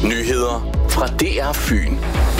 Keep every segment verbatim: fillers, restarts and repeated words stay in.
Nyheder fra D R Fyn.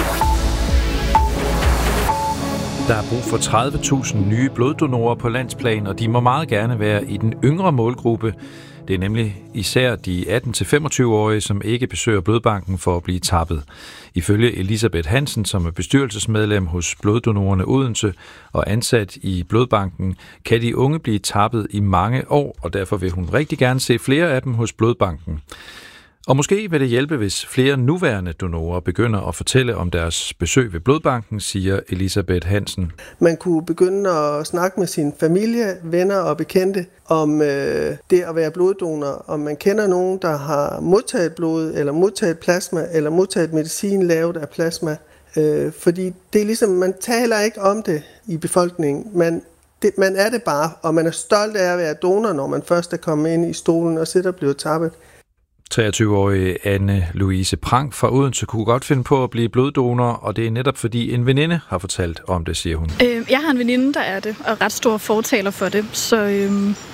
Der er brug for tredive tusind nye bloddonorer på landsplan, og de må meget gerne være i den yngre målgruppe. Det er nemlig især de atten til femogtyve-årige, som ikke besøger blodbanken for at blive tappet. Ifølge Elisabeth Hansen, som er bestyrelsesmedlem hos Bloddonorerne Odense og ansat i blodbanken, kan de unge blive tappet i mange år, og derfor vil hun rigtig gerne se flere af dem hos blodbanken. Og måske vil det hjælpe, hvis flere nuværende donorer begynder at fortælle om deres besøg ved blodbanken, siger Elisabeth Hansen. Man kunne begynde at snakke med sin familie, venner og bekendte om øh, det at være bloddonor, om man kender nogen, der har modtaget blod, eller modtaget plasma, eller modtaget medicin lavet af plasma. Øh, fordi det er ligesom, man taler ikke om det i befolkningen. Man, det, man er det bare, og man er stolt af at være donor, når man først er kommet ind i stolen og sidder og bliver tappet. treogtyve-årige Anne-Louise Prank fra Odense kunne godt finde på at blive bloddonor, og det er netop fordi en veninde har fortalt om det, siger hun. Øh, jeg har en veninde, der er det, og ret stor fortaler for det, så øh,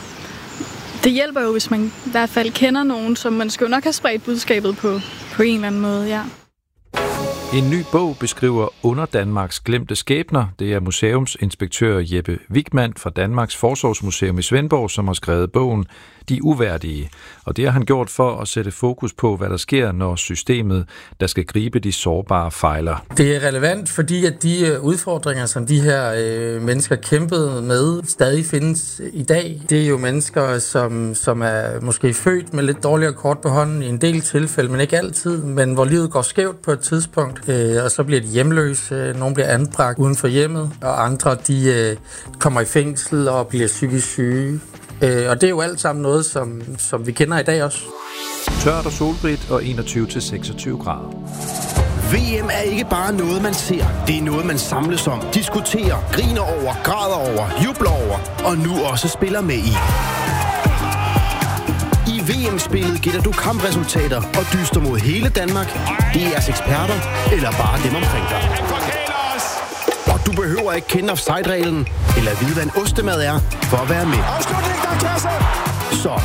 det hjælper jo, hvis man i hvert fald kender nogen, som man skal jo nok have spredt budskabet på, på en eller anden måde, ja. En ny bog beskriver under Danmarks glemte skæbner. Det er museumsinspektør Jeppe Wigman fra Danmarks Forsorgsmuseum i Svendborg, som har skrevet bogen De Uværdige. Og det har han gjort for at sætte fokus på, hvad der sker, når systemet, der skal gribe de sårbare, fejler. Det er relevant, fordi at de udfordringer, som de her øh, mennesker kæmpede med, stadig findes i dag. Det er jo mennesker, som, som er måske født med lidt dårligere kort på hånden i en del tilfælde, men ikke altid, men hvor livet går skævt på et tidspunkt, øh, og så bliver de hjemløse, nogle bliver anbragt uden for hjemmet, og andre de øh, kommer i fængsel og bliver psykisk syge. Øh, og det er jo alt sammen noget, som, som vi kender i dag også. Tørt og solrigt og enogtyve til seksogtyve grader. V M er ikke bare noget, man ser. Det er noget, man samles om, diskuterer, griner over, græder over, jubler over og nu også spiller med i. I V M-spillet gætter du kampresultater og dyster mod hele Danmark, D R's eksperter eller bare dem omkring dig. Og du behøver ikke kende offside-reglen eller vide, hvad en ostemad er, for at være med. Så